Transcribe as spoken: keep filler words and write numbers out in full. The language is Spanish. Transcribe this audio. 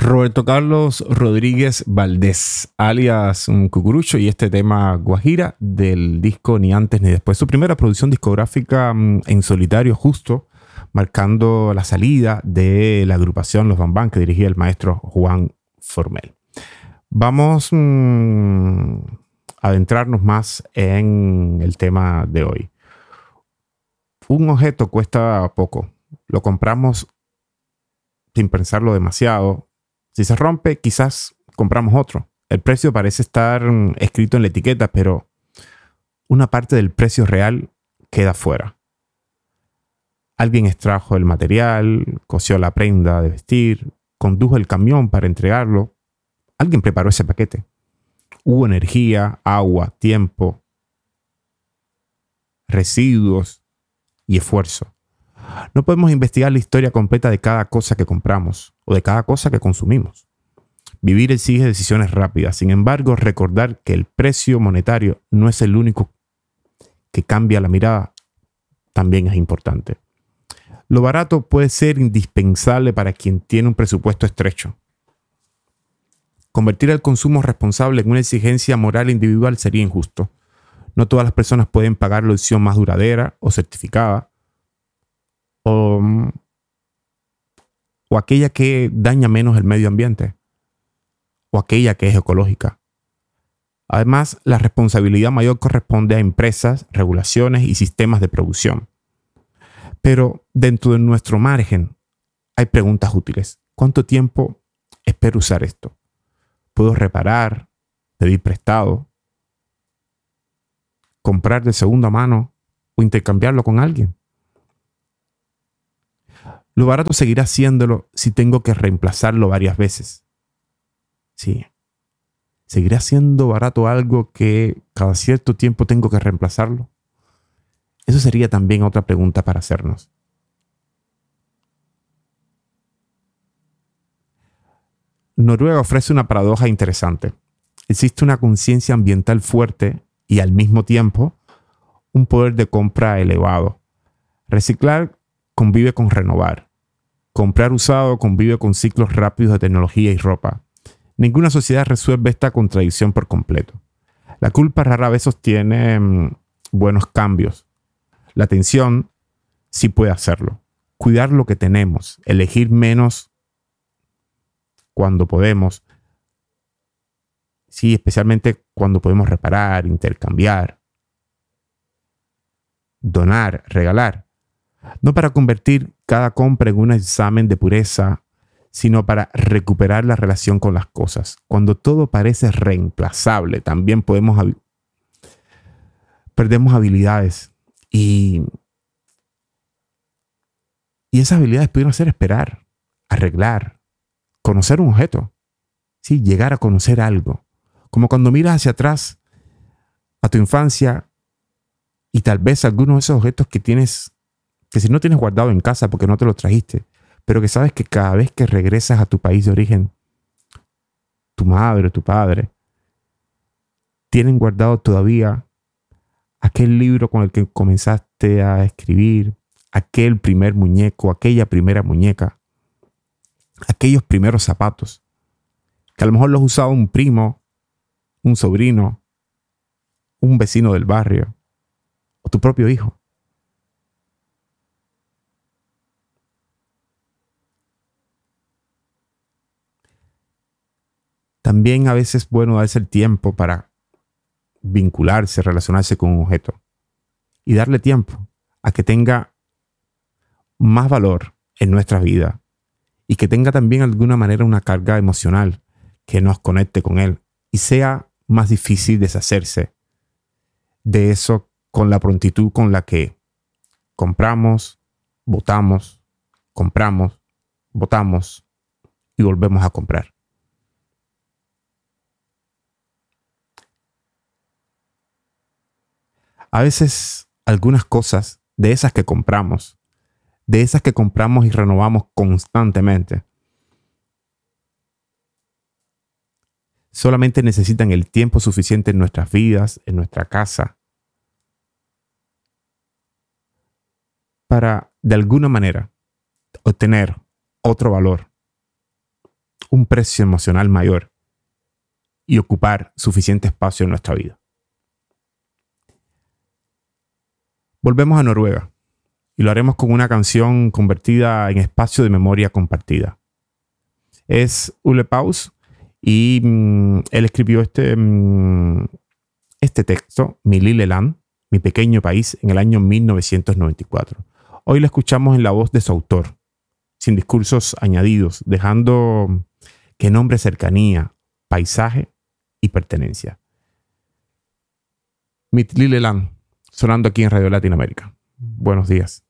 Roberto Carlos Rodríguez Valdés, alias um, Cucurucho, y este tema Guajira del disco Ni Antes Ni Después. Su primera producción discográfica um, en solitario, justo marcando la salida de la agrupación Los Bambán que dirigía el maestro Juan Formel. Vamos um, a adentrarnos más en el tema de hoy. Un objeto cuesta poco. Lo compramos sin pensarlo demasiado. Si se rompe, quizás compramos otro. El precio parece estar mm, escrito en la etiqueta, pero una parte del precio real queda fuera. Alguien extrajo el material, cosió la prenda de vestir, condujo el camión para entregarlo. Alguien preparó ese paquete. Hubo energía, agua, tiempo, residuos y esfuerzo. No podemos investigar la historia completa de cada cosa que compramos o de cada cosa que consumimos. Vivir exige decisiones rápidas. Sin embargo, recordar que el precio monetario no es el único que cambia la mirada también es importante. Lo barato puede ser indispensable para quien tiene un presupuesto estrecho. Convertir el consumo responsable en una exigencia moral individual sería injusto. No todas las personas pueden pagar la opción más duradera o certificada, O, o aquella que daña menos el medio ambiente, o aquella que es ecológica. Además, la responsabilidad mayor corresponde a empresas, regulaciones y sistemas de producción. Pero dentro de nuestro margen hay preguntas útiles. ¿Cuánto tiempo espero usar esto? ¿Puedo reparar, pedir prestado, comprar de segunda mano o intercambiarlo con alguien? Lo barato seguirá haciéndolo si tengo que reemplazarlo varias veces. Sí. ¿Seguirá siendo barato algo que cada cierto tiempo tengo que reemplazarlo? Eso sería también otra pregunta para hacernos. Noruega ofrece una paradoja interesante. Existe una conciencia ambiental fuerte y al mismo tiempo un poder de compra elevado. Reciclar convive con renovar. Comprar usado convive con ciclos rápidos de tecnología y ropa. Ninguna sociedad resuelve esta contradicción por completo. La culpa rara vez sostiene mmm, buenos cambios. La atención sí puede hacerlo. Cuidar lo que tenemos, elegir menos cuando podemos. Sí, especialmente cuando podemos reparar, intercambiar, donar, regalar. No para convertir cada compra en un examen de pureza, sino para recuperar la relación con las cosas. Cuando todo parece reemplazable, también podemos habi- perdemos habilidades y, y esas habilidades pudieron ser esperar, arreglar, conocer un objeto, ¿sí? Llegar a conocer algo. Como cuando miras hacia atrás a tu infancia y tal vez algunos de esos objetos que tienes que si no tienes guardado en casa porque no te lo trajiste, pero que sabes que cada vez que regresas a tu país de origen, tu madre o tu padre tienen guardado todavía aquel libro con el que comenzaste a escribir, aquel primer muñeco, aquella primera muñeca, aquellos primeros zapatos, que a lo mejor los usaba un primo, un sobrino, un vecino del barrio o tu propio hijo. También a veces es bueno darse el tiempo para vincularse, relacionarse con un objeto y darle tiempo a que tenga más valor en nuestra vida y que tenga también de alguna manera una carga emocional que nos conecte con él y sea más difícil deshacerse de eso con la prontitud con la que compramos, botamos, compramos, botamos y volvemos a comprar. A veces algunas cosas de esas que compramos, de esas que compramos y renovamos constantemente, solamente necesitan el tiempo suficiente en nuestras vidas, en nuestra casa, para de alguna manera obtener otro valor, un precio emocional mayor y ocupar suficiente espacio en nuestra vida. Volvemos a Noruega y lo haremos con una canción convertida en espacio de memoria compartida. Es Ole Paus y mmm, él escribió este, mmm, este texto, Mi lille land, mi pequeño país, en el año mil novecientos noventa y cuatro. Hoy lo escuchamos en la voz de su autor, sin discursos añadidos, dejando que nombre cercanía, paisaje y pertenencia. Mi lille land, sonando aquí en Radio Latinoamérica. Buenos días.